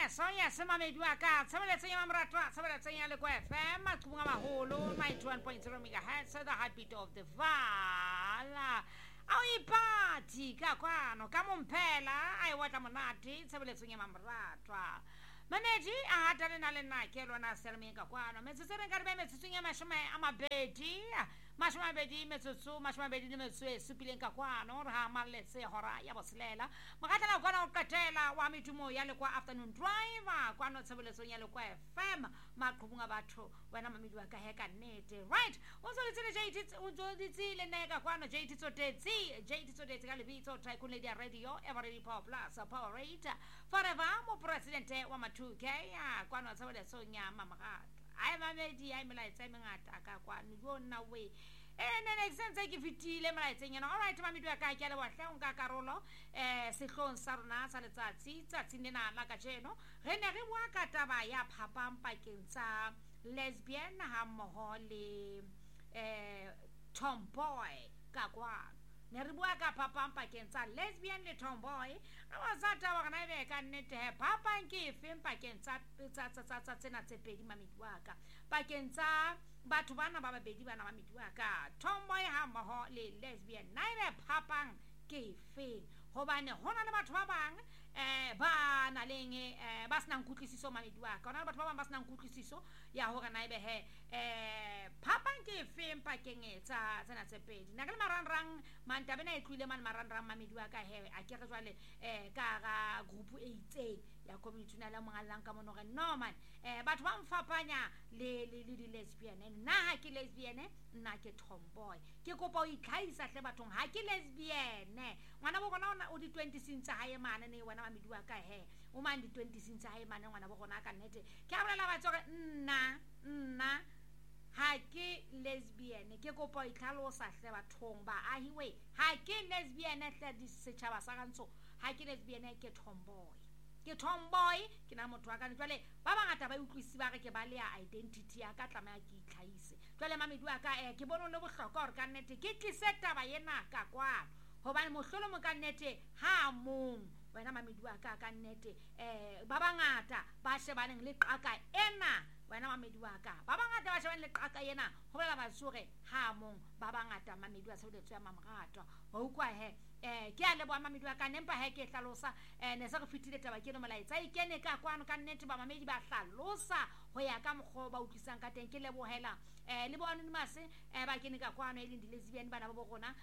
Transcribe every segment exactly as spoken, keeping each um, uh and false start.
yes, oh yes, mamedi wa ka tshebeletso ya mamratwa tshebeletso ya le kwa F M maqhubunga maholo ninety-one point zero megahertz the heartbeat of the vala awuyiphathi ka kwano ka momphela ayiwatla monate tshebeletso ya mamratwa Maneji a hatale na le nna ke lona sermeng ka kwano metsotso re ka re be metsotso ya mashome a mabedi mashome a mabedi metsotso mashome a mabedi le metsotso e supileng ka kwano re ha maletse hora ya boselela makatla kwana o qetela wa metumo ya le kwa afternoon drive kwano tshebeletso ya le kwa F M maqhubunga batho wena mamedi wa ka he ka nnete right o zo le J T o zo ditsile ne ka kwano J T Tsotetse J T Tsotetse ka lebitso Tycoon Lady Radio Every Power Plus Power Rate forever mo presidente wa two K ya kwano tshebeletso nya mamagata ai mamedi ai melaetsa mengata ka kwano yo nna we eh nene sense ke fitile melaetsa nyana all right mamedi wa ka ke le bohle o ka karolo eh sehlong sa rona sa letsatsi tsatsi nena la ka jeno re ne re bua ka taba ya phapang pakeng tsa lesbian ha mmoho le eh tomboy ka kwano ne re bua ka phapang pakeng tsa lesbian le tomboy a wa sa taba kana be ka nnete he phapang ke efeng pakeng tsa tsa tsa tsa tsena tse pedi mamedi wa ka pakeng tsa batho bana ba babedi bana mamedi wa ka tomboy ha mmoho le lesbian na be phapang ke efeng hobane hona le batho ba bang eh ba na leng eh ba sna nkutlisiso mamedi wa ka hona le batho ba bang ba sna nkutlisiso ya hore na ebe he eh phapang ke efeng pakeng tsa tsena tse pedi na ka le marangrang mantaba na e tlwile man marangrang mamedi wa ka he a ke re jwale eh ka ga group e itseng ya community na la mongalang ka mono re no man eh batho ba mfapanya le le le lesbian nna ha ke lesbian nna ke tomboy ke kopa o itlhaisa hle bathong ha ke lesbian ngwana bo gona o di twenty sintsa hae mana ne wena mamedi wa ka he o man di twenty sintsa hae mana ngwana bo gona ka nnete ke a bolela batho re nna nna ha ke lesbian ke kopa o itlhalosa hle bathong ba ahiwe ha ke lesbian hle di setšhaba sa gantso ha ke lesbian ke tomboy ke tomboy ke na motho wa ka jwale ba bangata ba utlwisi ba re ke ba le identity ya ka tlamaya ke itlhaise jwale mamedi wa ka eh ke bona le bohlokwa hore ka nnete ke tlise taba yena ka kwano hobane mohlolo mo ka nnete ha mong wena mamedi wa ka ka nnete eh ba bangata ba shebaneng le qaka ena wena mamedi wa ka ba bangata ba shebaneng le qaka ena ho bela ba sure ha mong ba bangata mamedi wa tshebeletso ya mamagato wa ukwa he eh ke a le bo mamedi wa ka nempa he ke hlalosa eh ne se re fitile taba ke no molaetsa e kene ka kwano ka nnete ba mamedi ba hlalosa ho ya ka mokgo ba utlisang ka teng ke le bohela eh le bo anonymous eh ba kene ka kwano e leng di lesbian bana ba bo rona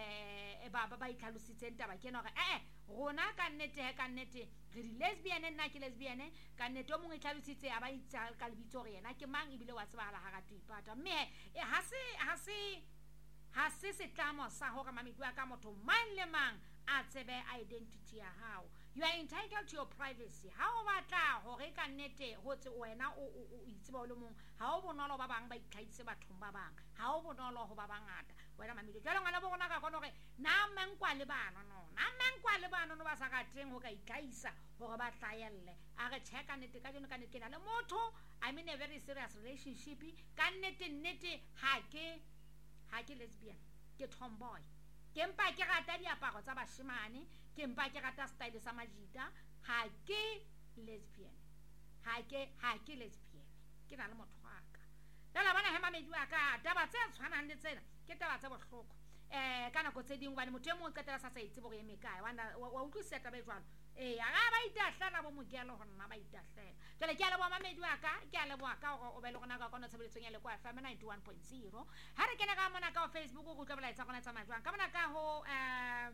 eh ba ba itlhalositseng taba ke no re eh rona ka nnete he ka nnete re di lesbian nna ke lesbian ka nnete o mongwe itlhalositse a ba itsa ka lebitso re yena ke mang e bile wa tsebahala ha ga tipata mme ha se ha se ha se se tlamo sa hore mamedi wa ka motho mang le mang a tsebe identity ya hao you are entitled to your privacy ha o batla hore ka nnete ho tse wena o itseba o le mong ha o bonolo ba bang ba itlhaitse bathong ba bang ha o bonolo ho ba bangata wena mamedi jalo ngala bo bona ka kono re na menkwa le bana no na menkwa le bana no ba sa ka teng ho ka itlhaisa hore ba tlayelle a re checka nnete ka jeno ka nnete na le motho I mean a very serious relationship ka nnete nnete ha ke ha ke lesbian ke tomboy ke mpa ke rata diaparo tsa bashimane ke mpa ke rata style sa majita ha ke lesbian ha ke ha ke lesbian ke na le motho wa ka la bana he mamedi wa ka taba tse tshwanang le tsena ke taba tse bohloko eh kana go tse dingwe bane motho e mong qetela sa sa itse bo go eme kae wanda wa utlwisa taba e jwalo eh aga ba itahlela bo mogelo go nna ba itahlela jale ke a le bo mamedi wa ka ke a le bo ka o be le gona ka kona tshebeletsong ya le kwa F M ninety-one point zero ha re kena ka mona ka Facebook go tla belaetsa gona tsa majwang ka mona ka ho eh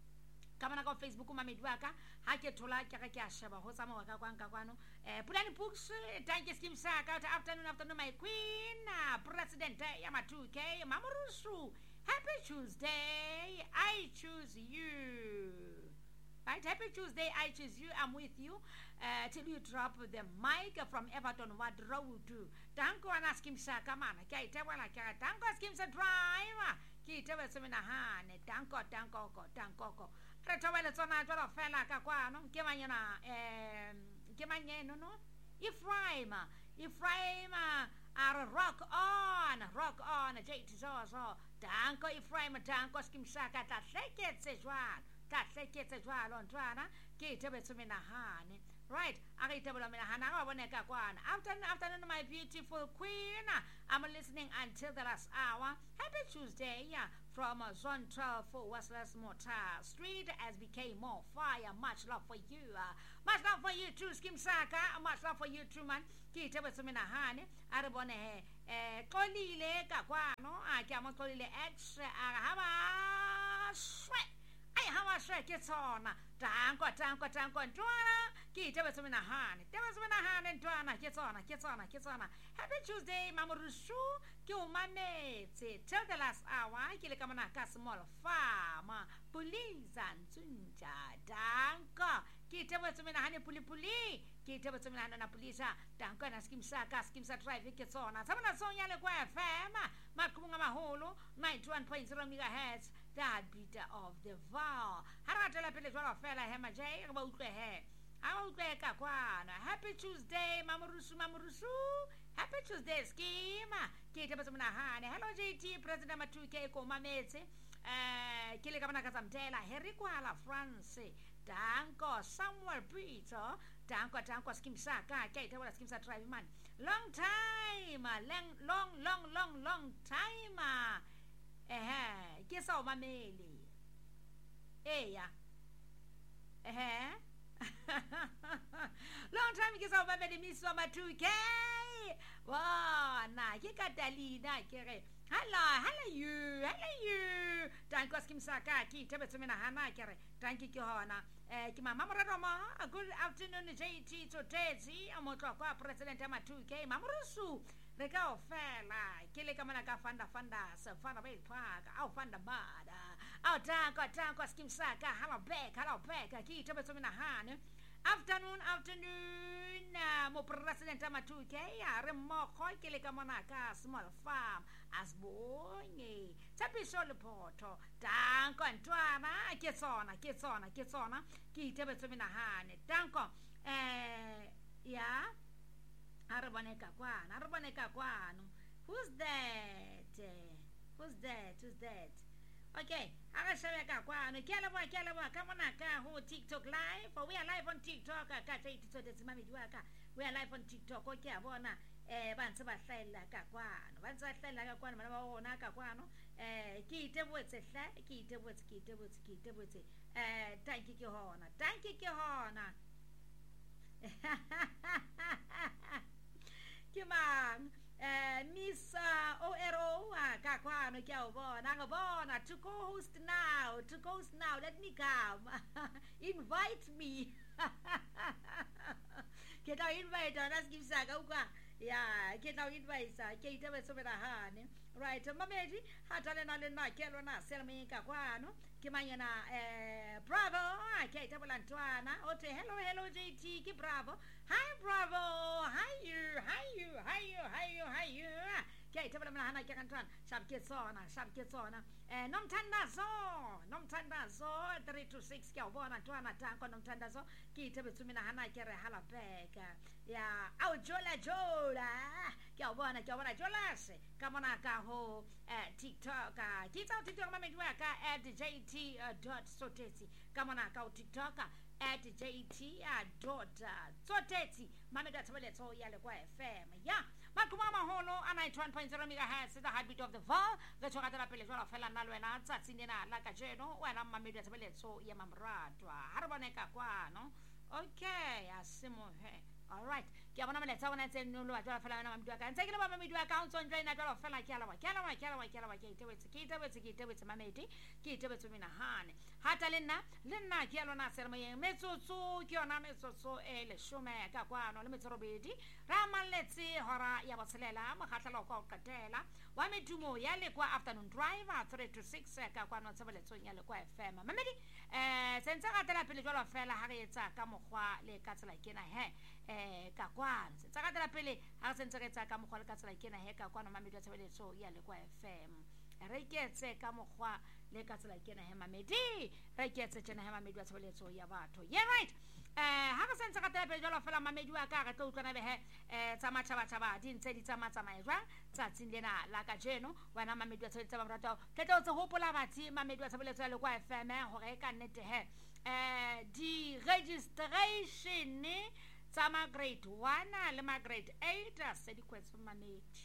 ka mona ka Facebook mamedi wa ka ha ke thola ke re ke a sheba ho tsamaya ka kwang ka kwano eh Pulani Books thank you skim sa ka afternoon afternoon my queen president ya ma two K Mamurusu happy Tuesday I choose you. Right, happy Tuesday, I choose you, I'm with you uh, till you drop the mic from Everton Ward Road to Tanko and ask him Sakamana, Kaitawala, Tanko ask him driver, Kitawa Seminahane, Tanko, Tanko, Tanko, Retawala Sona, Fella Caquano, Kimana, Kimana, no, Ephraim, Ephraim, are rock on, rock on, J T Zozo, Tanko, Ephraim, Tanko, Skim Saka, that shake it, says one. Ta tleketse jwalo ntwana ke tebetse menahane Right, afternoon, afternoon, my beautiful queen. I'm listening until the last hour. Happy Tuesday, yeah, from uh, Zone twelve for Westless Motor Street as became more fire. Much love for you. Uh, much love for you too, Skim Saka. Much love for you too, man. Kita bersama Hani. Ada boleh eh kolile kakwano. Ah, kiamat kolile extra. Haba sweat. Ay, hawa sweat kitsona. Tanko, tanko, tanko, tuana. Kita bersama Hani. Kita bersama Hani tuana. Kitsona, kitsona, kitsona. Happy Tuesday, Mamurusu. Kiumane. Till the last hour. Kile kama na small farm. Police and tunja. Tanko. Kita bersama Hani puli-puli. Kita bersama Hani na polisa. Tanko na skim saka, skim sa drive kitsona. Sama na sonya le kwa F M. Makumunga maholo. ninety-one point zero megahertz. That beat of the vow. Harata la pele jwala fela hema jay. Kaba utwe he. Ama utwe kakwana. Happy Tuesday, Mamurusu, Mamurusu. Happy Tuesday, schema. Kita bersama Hani. Hello J T, President Matuke ko mametse. Eh, kile kama nakazamtela. Heriko hala France. Danko, Samuel Peter. Danko, danko, skim saka. Kita wala skim sa drive man. Long time. Long, long, long, long, long time. Eh, kisa o mameli. Eya. Eh. Long time kisa o mameli miss wa Matuke. Wana, kikatalina kere. Hello, hello you, hello you. Danko skim saka ki tebe tumina hana kere. Danki ki hona. Eh, kima mamradoma. Good afternoon J T to Tezi. Amoto kwa President Matuke. Mamurusu. Reka ofela. Kile kama naka fanda fanda. Safana bay park. Au fanda bada. Au tanko tanko skim saka. Hello back, hello back. Ki tebe tumina hana. Afternoon, afternoon, uh, mo President Matuke, ya remo koi kile kama naka small farm as bonye. Tapi solo poto, tanko antwana, kitsona, kitsona, kitsona, ki tebe tumina hane. Tanko, eh, ya, arabaneka kwano, arabaneka kwano. Who's that? Uh, who's that? Who's that? Okay, I shall make a one. Calabar, Calabar, come on, who TikTok live? For we are live on TikTok. I can't say to this mammy worker. We are live on TikTok. Okay, Bona, eh, Bansaba Sella Caquano. Once I fell like a one, Nakaquano, eh, Kita Woods, Kita Woods, Kita Woods, Kita Woods, eh, thank you, Hona, thank you, Hona. Come on. Uh, Miss uh, O R O, Kakwano Kiao Nangabona, to co-host now, to co-host now, let me come. Invite me. Get our invite on us, give Sagauka. Yeah, get our invite, Kate of Soberahane. Right, Mamedi, Hatalena, Kelona, Selmi Kakwano, Kimayana, uh, bravo, Kate of Antoana, Ote, hello, hello, J T, bravo. Hi, bravo, hi you, hi you, hi you, hi you, hi you. Kate of Hana Kakantan, Shab Kitsona, Shab Kitsona, and Nom Tandazo, Nom Tandazo, three to six, Calvona, Tuana Tanko, Nom Tandazo, Kate of Sumina Hana Kere Halabeka. Yeah, our Jola Jola, Calvona, Calvona Jolas, Kamonaka ho, TikTok, Kit out TikTok, Mamma at J T dot Soteti, Kamonaka TikTok. At J T dot Soteti, Mamma that's what it's all yellow F M. Yeah, Makumama Hono, and ninety-one point zero megahertz, the heartbeat of the fall. The Chokatara Pelizora fell and Nalwena, Satsindina, like a geno, when I'm Mamma that's what it's so Yamamradwa, Harbaneka Quano. Okay, Asimo. All right. Kiabana let's have an answer no lo ajala fela na mdu aka nsekile baba mdu aka unso njoy na jala fela kialawa kialawa kialawa kialawa kite kita wetse kita wetse mameti kita wetse mina hane hata lena lena kialo na serma ye metsotso kiona metsotso ele shume ka kwano le metsorobedi rama letsi hora ya botselela makhatla lo kwa katela wa metumo ya le kwa afternoon drive three to six ka kwano tsebeletso nya le kwa F M mamedi eh sentse ga tela pele jalo fela ha re etsa ka mogwa le ka tsela kena he eh ka kwanse tsaka tla pele ha se ntse tsa ka mogwa le ka tsela kena he ka kwana mamedi a tshebeletso ya le kwa F M re ketse ka mogwa le ka tsela kena he mamedi re ketse tsena he mamedi a tshebeletso ya batho yeah right eh ha ka se ntse ka tla pele jalo fela mamedi wa ka ga tlo utlwana be he eh tsa matshaba tshaba di ntse di tsama tsama jwa tsa tsinlena la ka jeno wana mamedi a tshebeletso ba mrato ke tlo tse hopola batsi mamedi a tshebeletso ya le kwa F M hore ka nnete he eh di registration tsa ma grade one le ma grade eight se di kwetso mamedi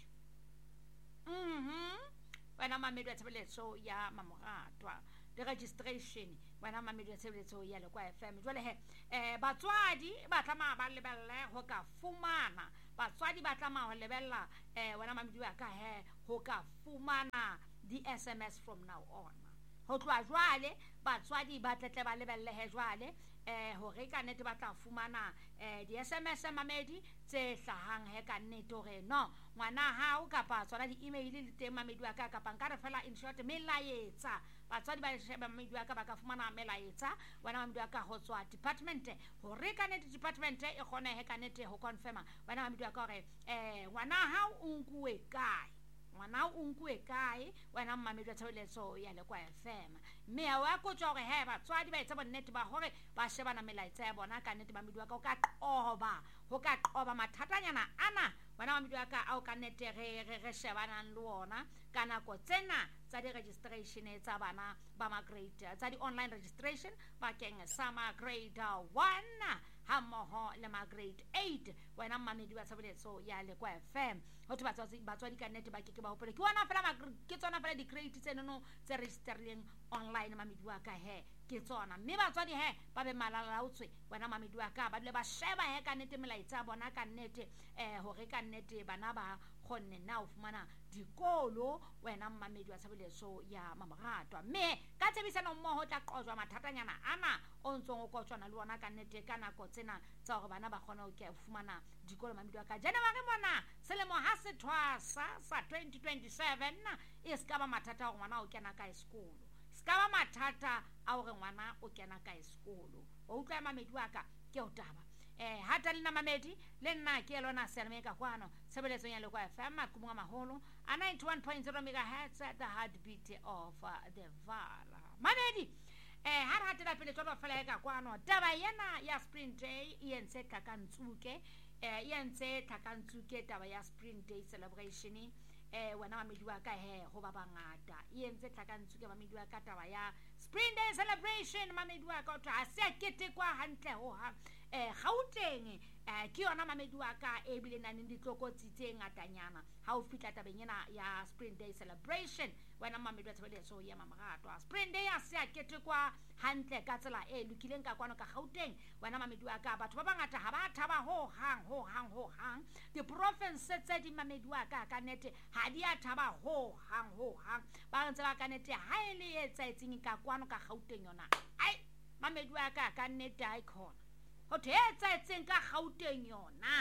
mhm wena mamedi wa tshebeletso ya mamoratwa the registration wena mamedi wa tshebeletso ya le kwa F M jwale he eh batswadi ba tlama ba lebella ho ka fumana batswadi ba tlama ho lebella eh wena mamedi wa ka he ho ka fumana di S M S from now on ho tloa jwale batswadi ba tletle ba lebelle he jwale eh hore ka nnete ba tla fumana eh di S M S mamedi tse hlahang he ka nnete hore no ngwana hao kapa tsona di email le teng mamedi wa ka kapa nka re fela in short melaetsa batswadi ba sheba mamedi wa ka ba ka fumana melaetsa wena mamedi wa ka ho tswa department hore ka nnete department e kgone he ka nnete ho confirma wena mamedi wa ka hore eh ngwana hao o nkuwe kae ngwana o nkuwe kae wena mamedi wa tshebeletso ya le kwa F M mme wa go tswa gore he batswadi ba etsa bonnete ba hore ba shebana melaetsa ya bona ka nnete mamedi wa ka o ka qoba ho ka qoba mathatanyana ana wena mamedi wa ka a o ka nnete re re shebana le ona ka nako tsena tsa di registration tsa bana ba ma grade tsa di online registration ba keng sa ma grade one ha mmoho le ma grade eight wena mamedi wa tshebeletso ya le kwa F M ho tla batswadi batswadi ka nnete ba ke ke ba hopole ke wana fela ke tsona fela di grade tse nono tse registerileng online mamedi wa ka he ke tsona mme batswadi he ba be malalaotswe wena mamedi wa ka ba le ba sheba he ka nnete melaetsa bona ka nnete eh hore ka nnete bana ba khonne na o fumana dikolo wena mamedi wa tshebeletso ya mamoratwa mme ka tsebisana mmoho tla qojwa mathatanyana ana o ntsong o kotswana le ona ka nnete ka nako tsena tsa hore bana ba khona ho ke fumana dikolo mamedi wa ka January mona selemo ha se thwasa sa twenty twenty-seven e ska ba mathata hore ngwana o kena ka sekolo ska ba mathata a hore ngwana o kena ka sekolo o utlwa mamedi wa ka ke o taba eh hata lena mamedi le nna ke lona seleme ka kwano tshebeletso ya le kwa F M makumunga maholo a ninety-one point zero megahertz at the heartbeat of uh, the Vala mamedi eh ha ra tla pele tlo fela ka kwano taba yena ya Spring Day e entse tlakantsuke eh e entse tlakantsuke taba ya Spring Day celebration eh wena mamedi wa ka he ho ba bangata e entse tlakantsuke mamedi wa ka taba ya Spring Day celebration mamedi wa ka o tla se kete kwa hantle ho ha eh Gauteng eh ke yona mamedi wa ka e bile nang di tlokotsi tse ngatanyana ha o fitla tabeng yena ya Spring Day celebration wena mamedi wa tshebeletso ya mamoratwa Spring Day a se kete kwa hantle ka tsela e lokileng ka kwano ka Gauteng wena mamedi wa ka batho ba bangata ha ba thaba ho hang ho hang ho hang di province tse di mamedi wa ka ka nete ha di a thaba ho hang ho hang ba ntse ba ka nete ha ile etsa etseng ka kwano ka Gauteng yona ai mamedi wa ka ka nete icon ho thetsa etseng ka Gauteng yona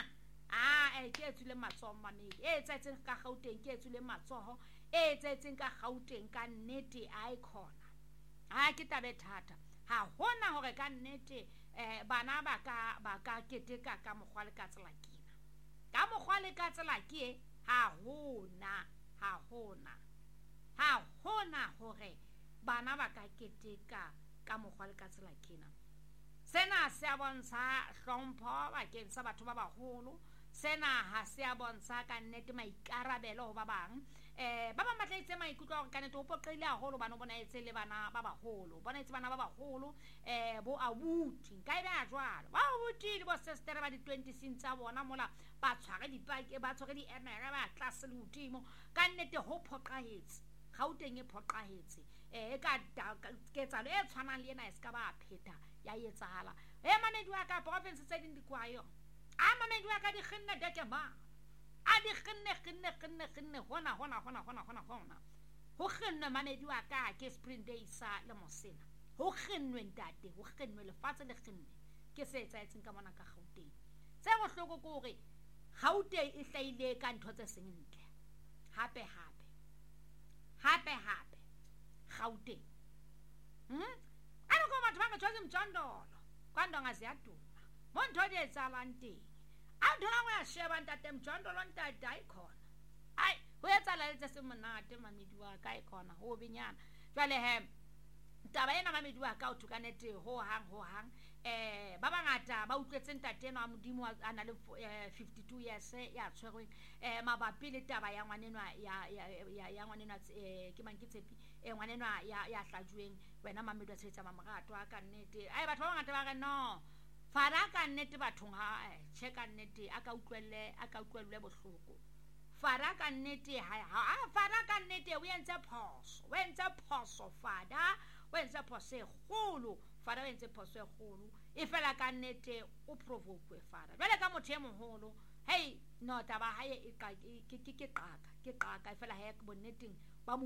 ah e ke tsule matsoho mamedi e etsa etseng ka Gauteng ke tsule matsoho e etsa etseng ka Gauteng ka nnete icon ha ke tabe thata ha hona hore ka nnete eh bana ba ka ba ka keteka ka mogwale ka tsela kina ka mogwale ka tsela ke ha hona ha hona ha hona hore bana ba ka keteka ka mogwale ka tsela kina sena se a bontsha hlompho bakeng sa batho ba baholo sena ha se a bontsha ka nnete maikarabelo ho ba bang eh ba ba matlaitse maikutlo hore ka nnete o poqile haholo bana bona etse le bana ba baholo bona etse bana ba baholo eh bo abuti ka ebe a jwalo ba abuti bo sister ba di twenty sins tsa bona mola ba tshware dipake ba tshware di emere ba tlase le utimo ka nnete ho phoqahetse Gauteng e phoqahetse eh ka ketsalo e tshwanang le ena e ska ba pheta ya etsahala e mamedi wa ka province tse ding di kwayo a mamedi wa ka di khinne deke ba a di khinne khinne khinne khinne hona hona hona hona hona hona ho khinne mamedi wa ka ke Spring Day sa le mosena ho khinnwe ntate ho khinnwe lefatshe le khinne ke se etsa etseng ka mona ka Gauteng tse go hloko ko re Gauteng e hlaile ka ntho tse seng ntle hape hape hape hape Gauteng hm ano ko batho ba ngetswe mthandolo kwando ngaziyaduma montho di etsalang teng a thola go ya sheba ntate mthandolo ntate a ikhona ai ho etsala le tse se monate mamedi wa ka ikhona ho benyana jwale he taba ena mamedi wa ka o thukanetse ho hang ho hang eh ba bangata ba utlwetse ntate eno a modimo a na le fifty-two years ya tshwerweng eh mabapi le taba ya ngwanenwa ya ya ya ngwanenwa eh ke mang ke tshepi e ngwanenwa ya ya hlajueng wena mamedu a tshetsa mamagato a ka nnete ai batho ba bangata ba ka no fara ka nnete bathong ha che ka nnete aka utlwelle aka utlwelle bohloko fara ka nnete ha fara ka nnete o entse phoso o entse phoso fada o entse phoso e kgolo fara o entse phoso e kgolo e fela ka nnete o provoke fara jwale ka motho e moholo hey no taba hae e ka ke ke ke qaka ke qaka e fela ha e bonneteng